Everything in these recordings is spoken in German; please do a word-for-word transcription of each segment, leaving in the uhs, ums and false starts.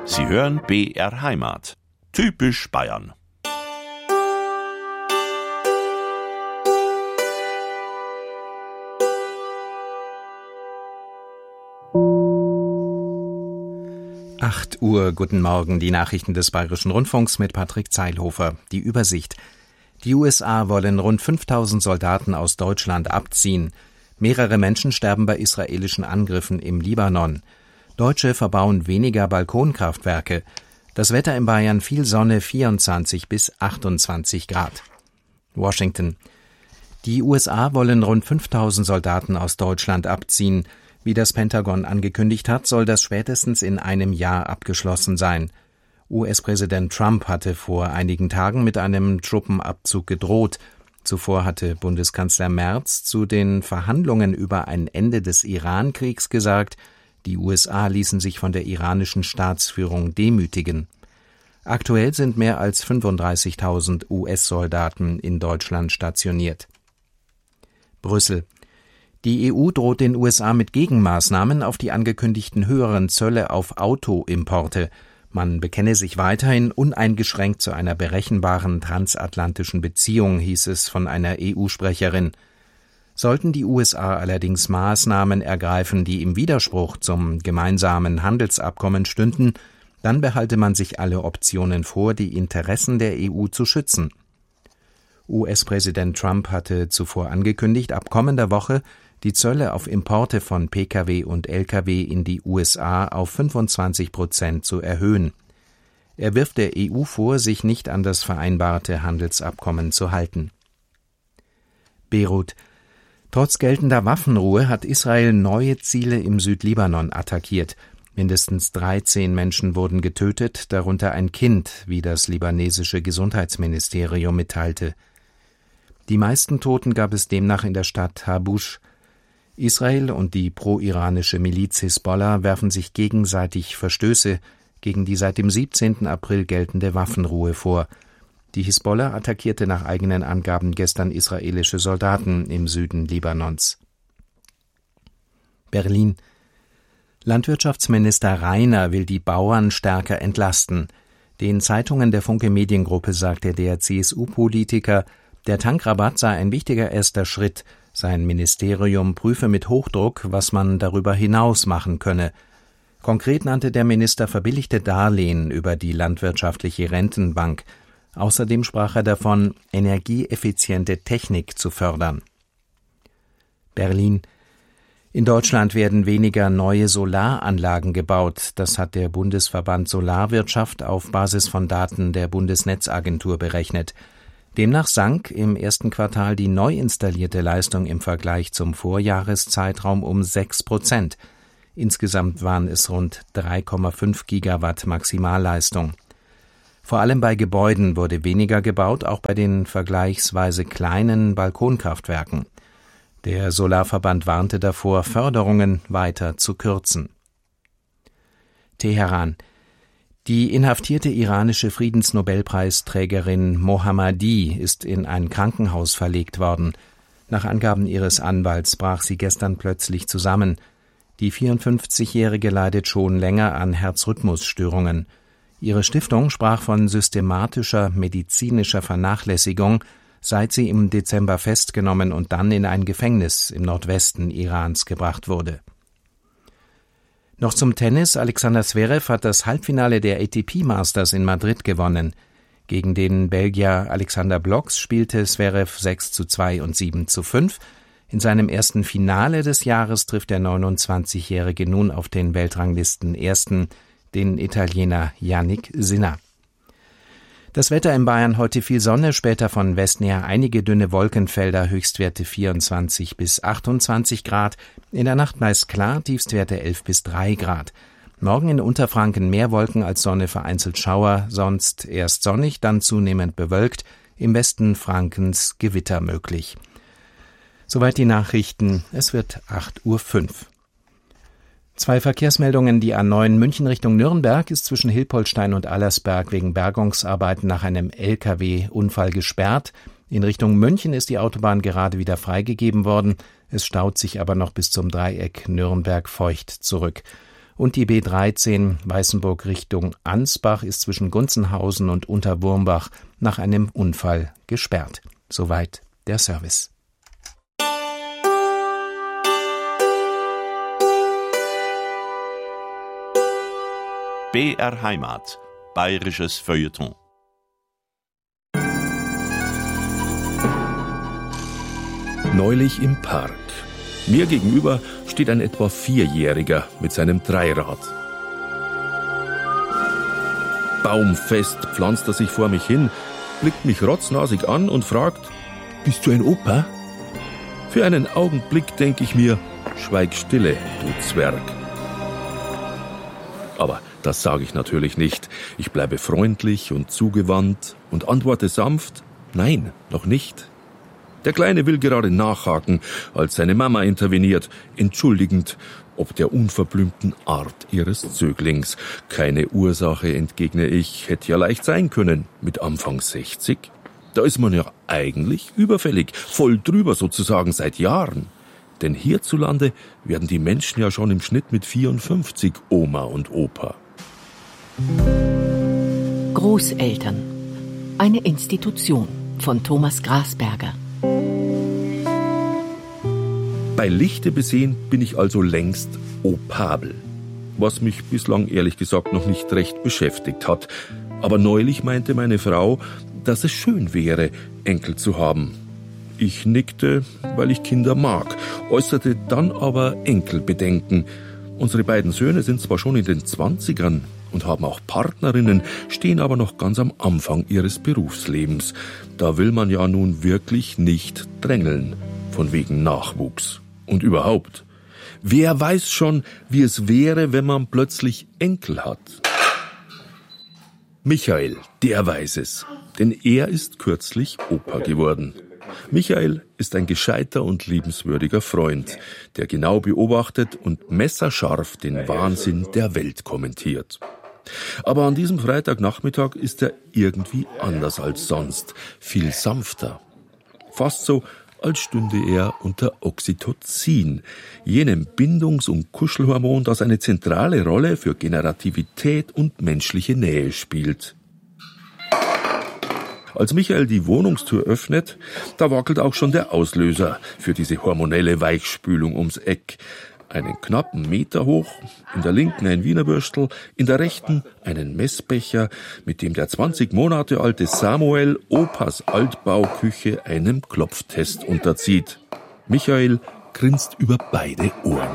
Sie hören B R Heimat. Typisch Bayern. acht Uhr, guten Morgen, die Nachrichten des Bayerischen Rundfunks mit Patrick Zeilhofer. Die Übersicht. Die U S A wollen rund fünftausend Soldaten aus Deutschland abziehen. Mehrere Menschen sterben bei israelischen Angriffen im Libanon. Deutsche verbauen weniger Balkonkraftwerke. Das Wetter in Bayern viel Sonne, vierundzwanzig bis achtundzwanzig Grad. Washington. Die U S A wollen rund fünftausend Soldaten aus Deutschland abziehen. Wie das Pentagon angekündigt hat, soll das spätestens in einem Jahr abgeschlossen sein. U S-Präsident Trump hatte vor einigen Tagen mit einem Truppenabzug gedroht. Zuvor hatte Bundeskanzler Merz zu den Verhandlungen über ein Ende des Iran-Kriegs gesagt, die U S A ließen sich von der iranischen Staatsführung demütigen. Aktuell sind mehr als fünfunddreißigtausend U S-Soldaten in Deutschland stationiert. Brüssel. Die E U droht den U S A mit Gegenmaßnahmen auf die angekündigten höheren Zölle auf Autoimporte. Man bekenne sich weiterhin uneingeschränkt zu einer berechenbaren transatlantischen Beziehung, hieß es von einer E U-Sprecherin. Sollten die U S A allerdings Maßnahmen ergreifen, die im Widerspruch zum gemeinsamen Handelsabkommen stünden, dann behalte man sich alle Optionen vor, die Interessen der E U zu schützen. U S-Präsident Trump hatte zuvor angekündigt, ab kommender Woche die Zölle auf Importe von P K W und L K W in die U S A auf fünfundzwanzig Prozent zu erhöhen. Er wirft der E U vor, sich nicht an das vereinbarte Handelsabkommen zu halten. Beirut. Trotz geltender Waffenruhe hat Israel neue Ziele im Südlibanon attackiert. Mindestens dreizehn Menschen wurden getötet, darunter ein Kind, wie das libanesische Gesundheitsministerium mitteilte. Die meisten Toten gab es demnach in der Stadt Habusch. Israel und die pro-iranische Miliz Hisbollah werfen sich gegenseitig Verstöße gegen die seit dem siebzehnten April geltende Waffenruhe vor. Die Hisbollah attackierte nach eigenen Angaben gestern israelische Soldaten im Süden Libanons. Berlin. Landwirtschaftsminister Rainer will die Bauern stärker entlasten. Den Zeitungen der Funke Mediengruppe sagte der C S U-Politiker, der Tankrabatt sei ein wichtiger erster Schritt. Sein Ministerium prüfe mit Hochdruck, was man darüber hinaus machen könne. Konkret nannte der Minister verbilligte Darlehen über die landwirtschaftliche Rentenbank. Außerdem sprach er davon, energieeffiziente Technik zu fördern. Berlin. In Deutschland werden weniger neue Solaranlagen gebaut. Das hat der Bundesverband Solarwirtschaft auf Basis von Daten der Bundesnetzagentur berechnet. Demnach sank im ersten Quartal die neu installierte Leistung im Vergleich zum Vorjahreszeitraum um sechs Prozent. Insgesamt waren es rund drei Komma fünf Gigawatt Maximalleistung. Vor allem bei Gebäuden wurde weniger gebaut, auch bei den vergleichsweise kleinen Balkonkraftwerken. Der Solarverband warnte davor, Förderungen weiter zu kürzen. Teheran. Die inhaftierte iranische Friedensnobelpreisträgerin Mohammadi ist in ein Krankenhaus verlegt worden. Nach Angaben ihres Anwalts brach sie gestern plötzlich zusammen. Die vierundfünfzigjährige leidet schon länger an Herzrhythmusstörungen. Ihre Stiftung sprach von systematischer medizinischer Vernachlässigung, seit sie im Dezember festgenommen und dann in ein Gefängnis im Nordwesten Irans gebracht wurde. Noch zum Tennis. Alexander Zverev hat das Halbfinale der A T P Masters in Madrid gewonnen. Gegen den Belgier Alexander Blocks spielte Zverev sechs zu zwei und sieben zu fünf. In seinem ersten Finale des Jahres trifft der neunundzwanzigjährige nun auf den Weltranglisten-Ersten, den Italiener Yannick Sinner. Das Wetter in Bayern heute viel Sonne, später von Westen her einige dünne Wolkenfelder, Höchstwerte vierundzwanzig bis achtundzwanzig Grad, in der Nacht meist klar, Tiefstwerte elf bis drei Grad. Morgen in Unterfranken mehr Wolken als Sonne, vereinzelt Schauer, sonst erst sonnig, dann zunehmend bewölkt, im Westen Frankens Gewitter möglich. Soweit die Nachrichten, es wird acht Uhr fünf. Zwei Verkehrsmeldungen. Die A neun München Richtung Nürnberg ist zwischen Hilpoltstein und Allersberg wegen Bergungsarbeiten nach einem L K W-Unfall gesperrt. In Richtung München ist die Autobahn gerade wieder freigegeben worden. Es staut sich aber noch bis zum Dreieck Nürnberg-Feucht zurück. Und die B dreizehn Weißenburg Richtung Ansbach ist zwischen Gunzenhausen und Unterwurmbach nach einem Unfall gesperrt. Soweit der Service. B R Heimat. Bayerisches Feuilleton. Neulich im Park. Mir gegenüber steht ein etwa Vierjähriger mit seinem Dreirad. Baumfest pflanzt er sich vor mich hin, blickt mich rotznasig an und fragt: Bist du ein Opa? Für einen Augenblick denke ich mir: Schweig stille, du Zwerg. Aber das sage ich natürlich nicht. Ich bleibe freundlich und zugewandt und antworte sanft: Nein, noch nicht. Der Kleine will gerade nachhaken, als seine Mama interveniert, entschuldigend, ob der unverblümten Art ihres Zöglings. Keine Ursache, entgegne ich, hätte ja leicht sein können, mit Anfang sechzig. Da ist man ja eigentlich überfällig, voll drüber sozusagen seit Jahren. Denn hierzulande werden die Menschen ja schon im Schnitt mit vierundfünfzig Oma und Opa. Großeltern. Eine Institution von Thomas Grasberger. Bei Lichte besehen bin ich also längst opabel, was mich bislang ehrlich gesagt noch nicht recht beschäftigt hat. Aber neulich meinte meine Frau, dass es schön wäre, Enkel zu haben. Ich nickte, weil ich Kinder mag, äußerte dann aber Enkelbedenken. Unsere beiden Söhne sind zwar schon in den Zwanzigern und haben auch Partnerinnen, stehen aber noch ganz am Anfang ihres Berufslebens. Da will man ja nun wirklich nicht drängeln, von wegen Nachwuchs. Und überhaupt, wer weiß schon, wie es wäre, wenn man plötzlich Enkel hat? Michael, der weiß es, denn er ist kürzlich Opa geworden. Michael ist ein gescheiter und liebenswürdiger Freund, der genau beobachtet und messerscharf den Wahnsinn der Welt kommentiert. Aber an diesem Freitagnachmittag ist er irgendwie anders als sonst, viel sanfter. Fast so, als stünde er unter Oxytocin, jenem Bindungs- und Kuschelhormon, das eine zentrale Rolle für Generativität und menschliche Nähe spielt. Als Michael die Wohnungstür öffnet, da wackelt auch schon der Auslöser für diese hormonelle Weichspülung ums Eck. Einen knappen Meter hoch, in der linken ein Wiener Würstel, in der rechten einen Messbecher, mit dem der zwanzig Monate alte Samuel Opas Altbauküche einem Klopftest unterzieht. Michael grinst über beide Ohren.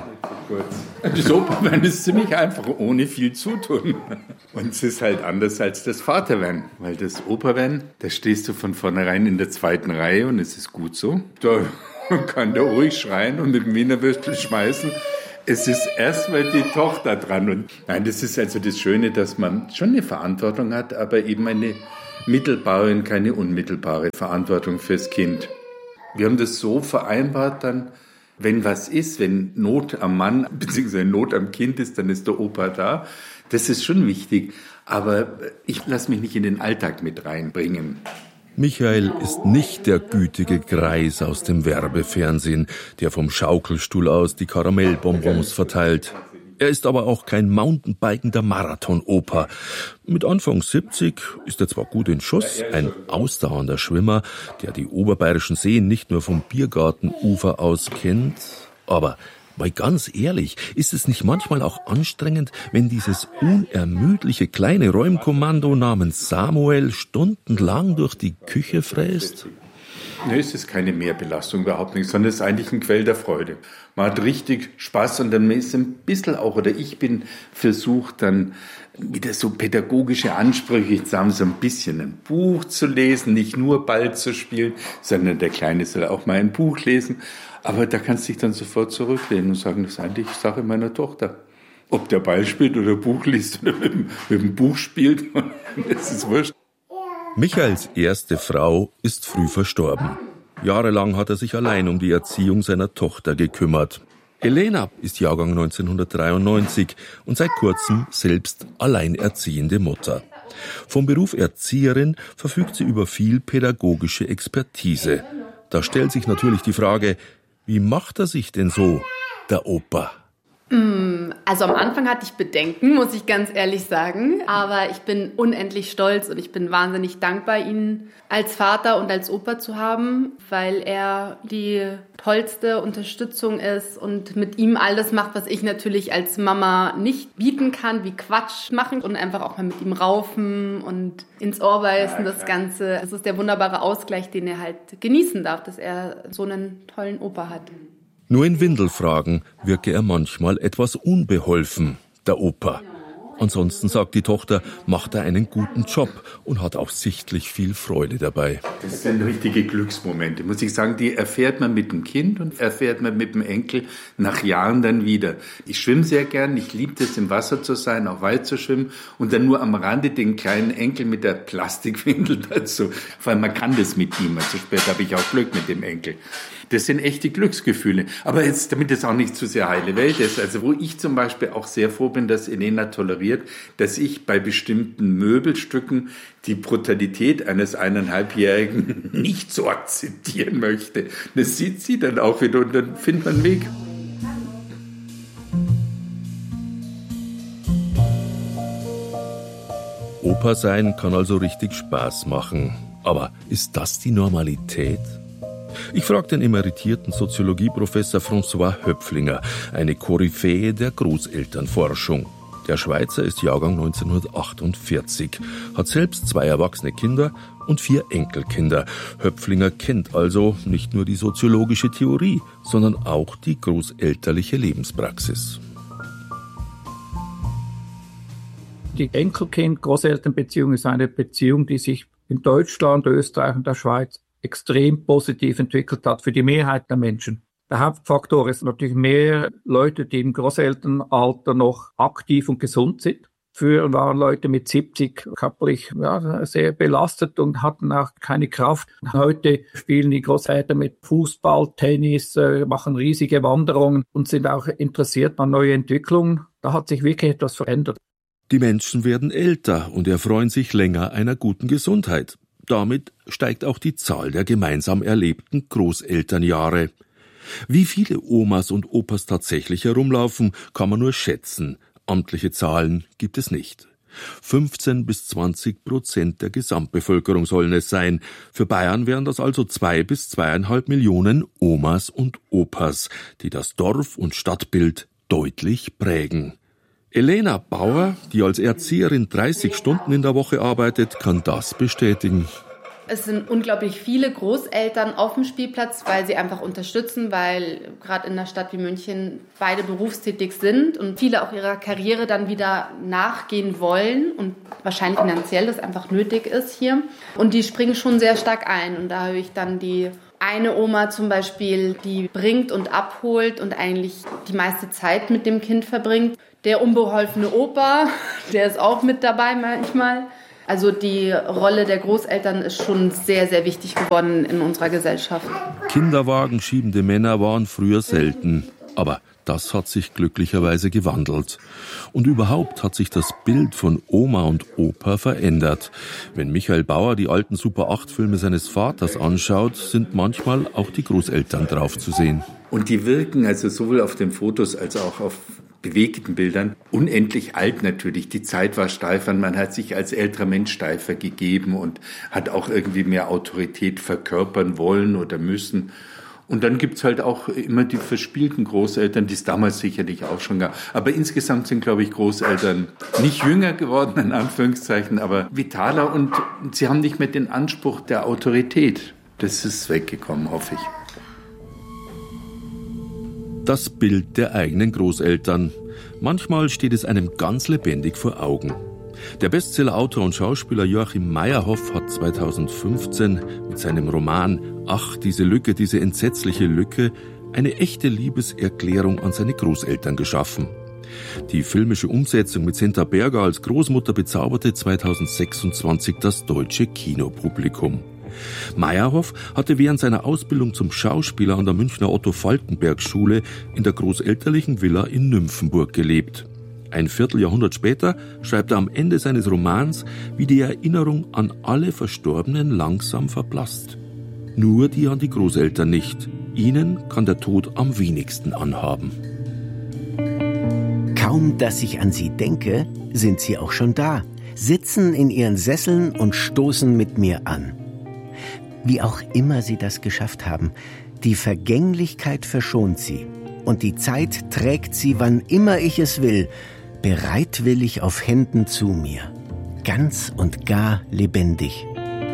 Das Operwerden ist ziemlich einfach, ohne viel Zutun. Und es ist halt anders als das Vaterwerden. Weil das Operwerden, da stehst du von vornherein in der zweiten Reihe und es ist gut so. Da kann der ruhig schreien und mit dem Wiener Würstel schmeißen. Es ist erstmal die Tochter dran. Und nein, das ist also das Schöne, dass man schon eine Verantwortung hat, aber eben eine mittelbare und keine unmittelbare Verantwortung fürs Kind. Wir haben das so vereinbart dann, wenn was ist, wenn Not am Mann bzw. Not am Kind ist, dann ist der Opa da. Das ist schon wichtig, aber ich lasse mich nicht in den Alltag mit reinbringen. Michael ist nicht der gütige Greis aus dem Werbefernsehen, der vom Schaukelstuhl aus die Karamellbonbons verteilt. Er ist aber auch kein mountainbikender Marathon-Opa. Mit Anfang siebzig ist er zwar gut in Schuss, ein ausdauernder Schwimmer, der die oberbayerischen Seen nicht nur vom Biergartenufer aus kennt, aber mal ganz ehrlich, ist es nicht manchmal auch anstrengend, wenn dieses unermüdliche kleine Räumkommando namens Samuel stundenlang durch die Küche fräst? Nee, es ist keine Mehrbelastung, überhaupt nicht, sondern es ist eigentlich ein Quell der Freude. Man hat richtig Spaß und dann ist ein bisschen auch, oder ich bin versucht dann wieder so pädagogische Ansprüche zu haben, so ein bisschen ein Buch zu lesen, nicht nur Ball zu spielen, sondern der Kleine soll auch mal ein Buch lesen. Aber da kannst du dich dann sofort zurücklehnen und sagen, das ist eigentlich Sache meiner Tochter. Ob der Ball spielt oder Buch liest oder mit dem, mit dem Buch spielt, das ist wurscht. Michaels erste Frau ist früh verstorben. Jahrelang hat er sich allein um die Erziehung seiner Tochter gekümmert. Elena ist Jahrgang neunzehnhundertdreiundneunzig und seit kurzem selbst alleinerziehende Mutter. Vom Beruf Erzieherin verfügt sie über viel pädagogische Expertise. Da stellt sich natürlich die Frage, wie macht er sich denn so, der Opa? Also am Anfang hatte ich Bedenken, muss ich ganz ehrlich sagen. Aber ich bin unendlich stolz und ich bin wahnsinnig dankbar, ihn als Vater und als Opa zu haben, weil er die tollste Unterstützung ist und mit ihm alles macht, was ich natürlich als Mama nicht bieten kann, wie Quatsch machen und einfach auch mal mit ihm raufen und ins Ohr beißen, das Ganze. Das ist der wunderbare Ausgleich, den er halt genießen darf, dass er so einen tollen Opa hat. Nur in Windelfragen wirke er manchmal etwas unbeholfen, der Opa. Ansonsten, sagt die Tochter, macht er einen guten Job und hat auch sichtlich viel Freude dabei. Das sind richtige Glücksmomente, muss ich sagen. Die erfährt man mit dem Kind und erfährt man mit dem Enkel nach Jahren dann wieder. Ich schwimme sehr gern, ich liebe es, im Wasser zu sein, auch weit zu schwimmen und dann nur am Rande den kleinen Enkel mit der Plastikwindel dazu. Vor allem man kann das mit ihm, also später habe ich auch Glück mit dem Enkel. Das sind echte Glücksgefühle. Aber jetzt, damit es auch nicht zu sehr heile Welt ist, also wo ich zum Beispiel auch sehr froh bin, dass Elena toleriert, dass ich bei bestimmten Möbelstücken die Brutalität eines eineinhalbjährigen nicht so akzeptieren möchte. Das sieht sie dann auch wieder und dann findet man einen Weg. Opa sein kann also richtig Spaß machen. Aber ist das die Normalität? Ich frage den emeritierten Soziologieprofessor François Höpflinger, eine Koryphäe der Großelternforschung. Der Schweizer ist Jahrgang neunzehnhundertachtundvierzig, hat selbst zwei erwachsene Kinder und vier Enkelkinder. Höpflinger kennt also nicht nur die soziologische Theorie, sondern auch die großelterliche Lebenspraxis. Die Enkelkind-Großelternbeziehung ist eine Beziehung, die sich in Deutschland, Österreich und der Schweiz extrem positiv entwickelt hat für die Mehrheit der Menschen. Der Hauptfaktor ist natürlich mehr Leute, die im Großelternalter noch aktiv und gesund sind. Früher waren Leute mit siebzig körperlich ja, sehr belastet und hatten auch keine Kraft. Heute spielen die Großeltern mit Fußball, Tennis, machen riesige Wanderungen und sind auch interessiert an neue Entwicklungen. Da hat sich wirklich etwas verändert. Die Menschen werden älter und erfreuen sich länger einer guten Gesundheit. Damit steigt auch die Zahl der gemeinsam erlebten Großelternjahre. Wie viele Omas und Opas tatsächlich herumlaufen, kann man nur schätzen. Amtliche Zahlen gibt es nicht. fünfzehn bis zwanzig Prozent der Gesamtbevölkerung sollen es sein. Für Bayern wären das also zwei bis zweieinhalb Millionen Omas und Opas, die das Dorf- und Stadtbild deutlich prägen. Elena Bauer, die als Erzieherin dreißig Stunden in der Woche arbeitet, kann das bestätigen. Es sind unglaublich viele Großeltern auf dem Spielplatz, weil sie einfach unterstützen, weil gerade in einer Stadt wie München beide berufstätig sind und viele auch ihrer Karriere dann wieder nachgehen wollen und wahrscheinlich finanziell das einfach nötig ist hier. Und die springen schon sehr stark ein und da habe ich dann die eine Oma zum Beispiel, die bringt und abholt und eigentlich die meiste Zeit mit dem Kind verbringt. Der unbeholfene Opa, der ist auch mit dabei manchmal. Also die Rolle der Großeltern ist schon sehr, sehr wichtig geworden in unserer Gesellschaft. Kinderwagen schiebende Männer waren früher selten, aber das hat sich glücklicherweise gewandelt. Und überhaupt hat sich das Bild von Oma und Opa verändert. Wenn Michael Bauer die alten Super acht Filme seines Vaters anschaut, sind manchmal auch die Großeltern drauf zu sehen. Und die wirken also sowohl auf den Fotos als auch auf bewegten Bildern unendlich alt natürlich. Die Zeit war steifer, man hat sich als älterer Mensch steifer gegeben und hat auch irgendwie mehr Autorität verkörpern wollen oder müssen. Und dann gibt's halt auch immer die verspielten Großeltern, die es damals sicherlich auch schon gab. Aber insgesamt sind, glaube ich, Großeltern nicht jünger geworden, in Anführungszeichen, aber vitaler und sie haben nicht mehr den Anspruch der Autorität. Das ist weggekommen, hoffe ich. Das Bild der eigenen Großeltern. Manchmal steht es einem ganz lebendig vor Augen. Der Bestsellerautor und Schauspieler Joachim Meyerhoff hat zweitausendfünfzehn mit seinem Roman »Ach, diese Lücke, diese entsetzliche Lücke« eine echte Liebeserklärung an seine Großeltern geschaffen. Die filmische Umsetzung mit Senta Berger als Großmutter bezauberte zweitausendsechsundzwanzig das deutsche Kinopublikum. Meyerhoff hatte während seiner Ausbildung zum Schauspieler an der Münchner Otto-Falckenberg-Schule in der großelterlichen Villa in Nymphenburg gelebt. Ein Vierteljahrhundert später schreibt er am Ende seines Romans, wie die Erinnerung an alle Verstorbenen langsam verblasst. Nur die an die Großeltern nicht. Ihnen kann der Tod am wenigsten anhaben. Kaum, dass ich an sie denke, sind sie auch schon da, sitzen in ihren Sesseln und stoßen mit mir an. Wie auch immer sie das geschafft haben, die Vergänglichkeit verschont sie und die Zeit trägt sie, wann immer ich es will, bereitwillig auf Händen zu mir, ganz und gar lebendig.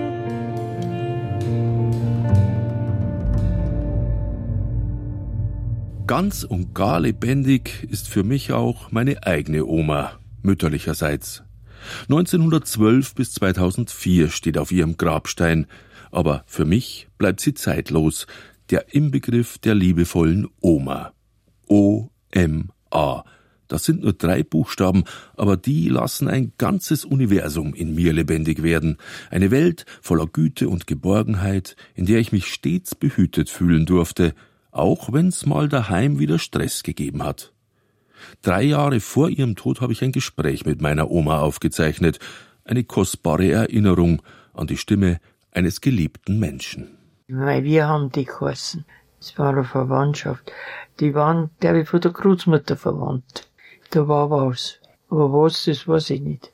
Ganz und gar lebendig ist für mich auch meine eigene Oma, mütterlicherseits. neunzehnhundertzwölf bis zweitausendvier steht auf ihrem Grabstein, aber für mich bleibt sie zeitlos, der Inbegriff der liebevollen Oma. O M A. Das sind nur drei Buchstaben, aber die lassen ein ganzes Universum in mir lebendig werden. Eine Welt voller Güte und Geborgenheit, in der ich mich stets behütet fühlen durfte, auch wenn's mal daheim wieder Stress gegeben hat. Drei Jahre vor ihrem Tod habe ich ein Gespräch mit meiner Oma aufgezeichnet, eine kostbare Erinnerung an die Stimme eines geliebten Menschen. Weil wir haben die geheißen. Es war eine Verwandtschaft. Die waren, glaube ich, von der Großmutter verwandt. Da war was. Aber was, das weiß ich nicht.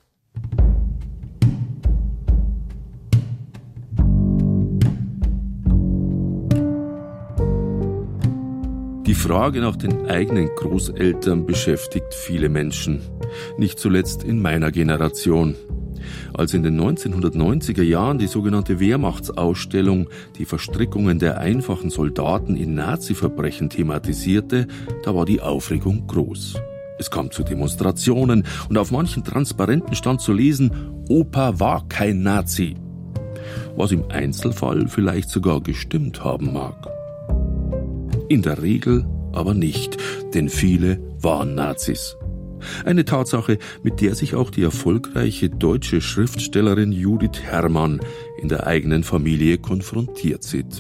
Die Frage nach den eigenen Großeltern beschäftigt viele Menschen, nicht zuletzt in meiner Generation. Als in den neunzehnhundertneunziger Jahren die sogenannte Wehrmachtsausstellung die Verstrickungen der einfachen Soldaten in Nazi-Verbrechen thematisierte, da war die Aufregung groß. Es kam zu Demonstrationen und auf manchen Transparenten stand zu lesen, Opa war kein Nazi. Was im Einzelfall vielleicht sogar gestimmt haben mag. In der Regel aber nicht, denn viele waren Nazis. Eine Tatsache, mit der sich auch die erfolgreiche deutsche Schriftstellerin Judith Herrmann in der eigenen Familie konfrontiert sieht.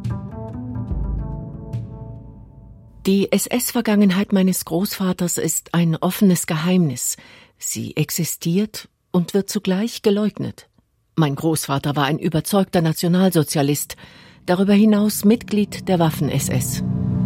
Die S S-Vergangenheit meines Großvaters ist ein offenes Geheimnis. Sie existiert und wird zugleich geleugnet. Mein Großvater war ein überzeugter Nationalsozialist, darüber hinaus Mitglied der Waffen-S S.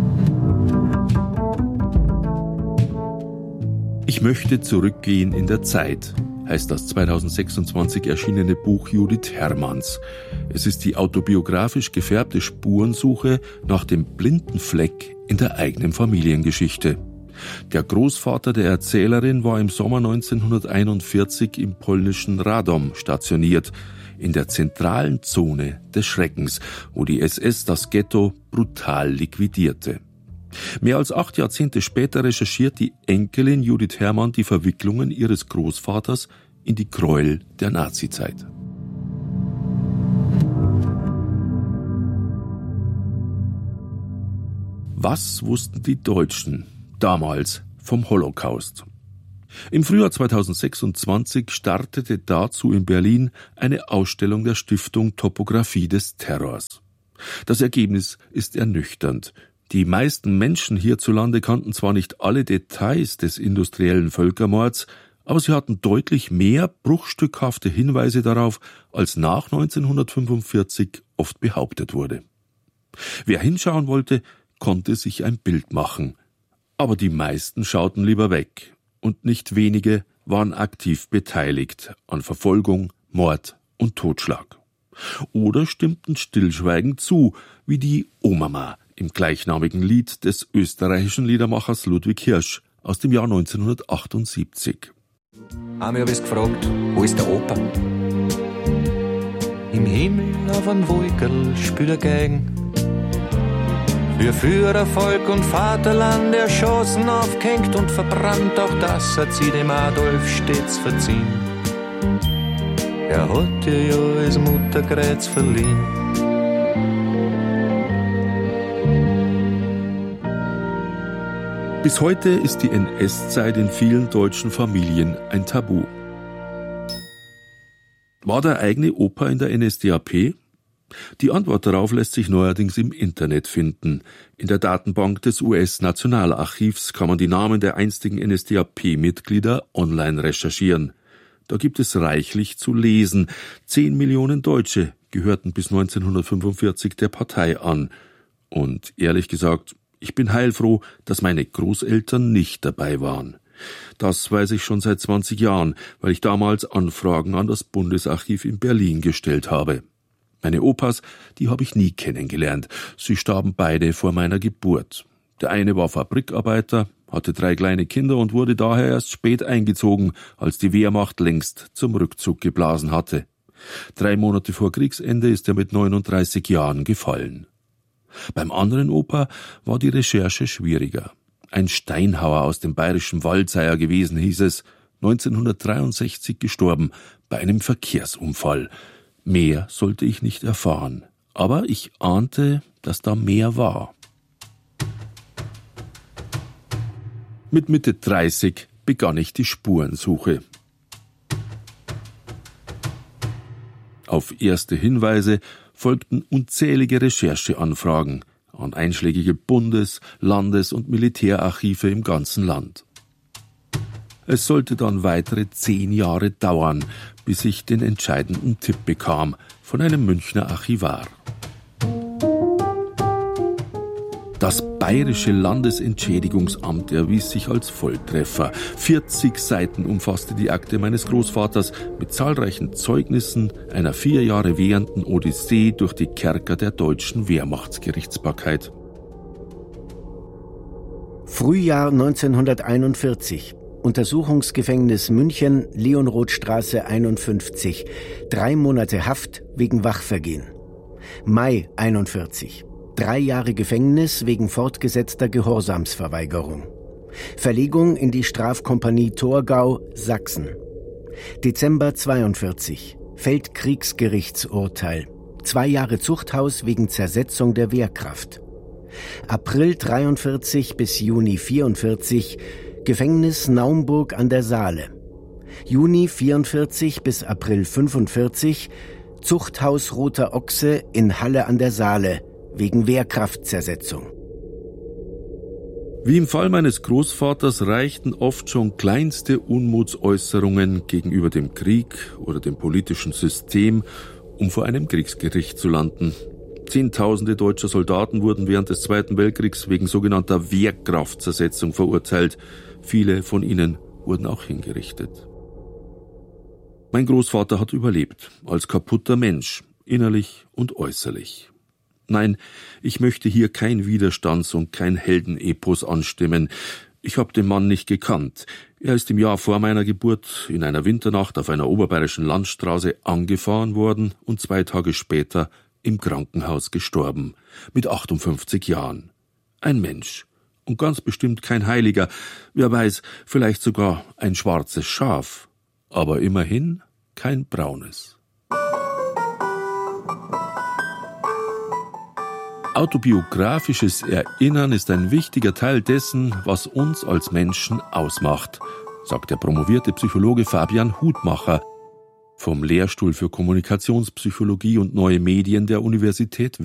Ich möchte zurückgehen in der Zeit, heißt das zweitausendsechsundzwanzig erschienene Buch Judith Herrmanns. Es ist die autobiografisch gefärbte Spurensuche nach dem blinden Fleck in der eigenen Familiengeschichte. Der Großvater der Erzählerin war im Sommer neunzehnhunderteinundvierzig im polnischen Radom stationiert, in der zentralen Zone des Schreckens, wo die S S das Ghetto brutal liquidierte. Mehr als acht Jahrzehnte später recherchiert die Enkelin Judith Herrmann die Verwicklungen ihres Großvaters in die Gräuel der Nazizeit. Was wussten die Deutschen damals vom Holocaust? Im Frühjahr zweitausendsechsundzwanzig startete dazu in Berlin eine Ausstellung der Stiftung Topographie des Terrors. Das Ergebnis ist ernüchternd. Die meisten Menschen hierzulande kannten zwar nicht alle Details des industriellen Völkermords, aber sie hatten deutlich mehr bruchstückhafte Hinweise darauf, als nach neunzehnhundertfünfundvierzig oft behauptet wurde. Wer hinschauen wollte, konnte sich ein Bild machen. Aber die meisten schauten lieber weg, und nicht wenige waren aktiv beteiligt an Verfolgung, Mord und Totschlag. Oder stimmten stillschweigend zu, wie die Omama im gleichnamigen Lied des österreichischen Liedermachers Ludwig Hirsch aus dem Jahr neunzehnhundertachtundsiebzig. Einmal hab ich's gefragt, wo ist der Opa? Im Himmel auf einem Wolkerl spielt er Geigen. Für Führer, Volk und Vaterland erschossen, aufgehängt und verbrannt, auch das hat sie dem Adolf stets verziehen. Er hat ihr ja als Mutterkreuz verliehen. Bis heute ist die N S-Zeit in vielen deutschen Familien ein Tabu. War der eigene Opa in der N S D A P? Die Antwort darauf lässt sich neuerdings im Internet finden. In der Datenbank des U S-Nationalarchivs kann man die Namen der einstigen N S D A P-Mitglieder online recherchieren. Da gibt es reichlich zu lesen. Zehn Millionen Deutsche gehörten bis neunzehnhundertfünfundvierzig der Partei an. Und ehrlich gesagt, ich bin heilfroh, dass meine Großeltern nicht dabei waren. Das weiß ich schon seit zwanzig Jahren, weil ich damals Anfragen an das Bundesarchiv in Berlin gestellt habe. Meine Opas, die habe ich nie kennengelernt. Sie starben beide vor meiner Geburt. Der eine war Fabrikarbeiter, hatte drei kleine Kinder und wurde daher erst spät eingezogen, als die Wehrmacht längst zum Rückzug geblasen hatte. Drei Monate vor Kriegsende ist er mit neununddreißig Jahren gefallen. Beim anderen Opa war die Recherche schwieriger. Ein Steinhauer aus dem bayerischen Wald sei er gewesen, hieß es, neunzehnhundertdreiundsechzig gestorben, bei einem Verkehrsunfall. Mehr sollte ich nicht erfahren, aber ich ahnte, dass da mehr war. Mit Mitte dreißig begann ich die Spurensuche. Auf erste Hinweise folgten unzählige Rechercheanfragen an einschlägige Bundes-, Landes- und Militärarchive im ganzen Land. Es sollte dann weitere zehn Jahre dauern, bis ich den entscheidenden Tipp bekam von einem Münchner Archivar. Das Bayerische Landesentschädigungsamt erwies sich als Volltreffer. vierzig Seiten umfasste die Akte meines Großvaters mit zahlreichen Zeugnissen einer vier Jahre währenden Odyssee durch die Kerker der deutschen Wehrmachtsgerichtsbarkeit. Frühjahr neunzehnhunderteinundvierzig. Untersuchungsgefängnis München, Leonrothstraße einundfünfzig. Drei Monate Haft wegen Wachvergehen. Mai einundvierzig. Drei Jahre Gefängnis wegen fortgesetzter Gehorsamsverweigerung. Verlegung in die Strafkompanie Torgau, Sachsen. Dezember zweiundvierzig. Feldkriegsgerichtsurteil. Zwei Jahre Zuchthaus wegen Zersetzung der Wehrkraft. April dreiundvierzig bis Juni vierundvierzig. Gefängnis Naumburg an der Saale. Juni vierundvierzig bis April fünfundvierzig. Zuchthaus Roter Ochse in Halle an der Saale. Wegen Wehrkraftzersetzung. Wie im Fall meines Großvaters reichten oft schon kleinste Unmutsäußerungen gegenüber dem Krieg oder dem politischen System, um vor einem Kriegsgericht zu landen. Zehntausende deutscher Soldaten wurden während des Zweiten Weltkriegs wegen sogenannter Wehrkraftzersetzung verurteilt. Viele von ihnen wurden auch hingerichtet. Mein Großvater hat überlebt, als kaputter Mensch, innerlich und äußerlich. Nein, ich möchte hier kein Widerstands- und kein Heldenepos anstimmen. Ich habe den Mann nicht gekannt. Er ist im Jahr vor meiner Geburt in einer Winternacht auf einer oberbayerischen Landstraße angefahren worden und zwei Tage später im Krankenhaus gestorben, mit achtundfünfzig Jahren. Ein Mensch und ganz bestimmt kein Heiliger, wer weiß, vielleicht sogar ein schwarzes Schaf, aber immerhin kein braunes. Autobiografisches Erinnern ist ein wichtiger Teil dessen, was uns als Menschen ausmacht, sagt der promovierte Psychologe Fabian Hutmacher vom Lehrstuhl für Kommunikationspsychologie und neue Medien der Universität